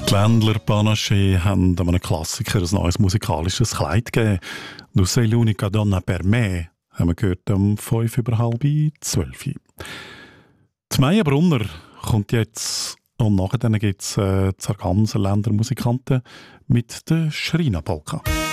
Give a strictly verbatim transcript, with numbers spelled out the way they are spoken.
Die Wendler Panaché haben einem Klassiker ein neues musikalisches Kleid gegeben. «Nu sei l'unica donna per me» haben wir gehört um fünf über halb zwölf. Die Meija Brunner kommt jetzt und nachher gibt es äh, Zarganser Länder Musikanten mit der Schrina Polka.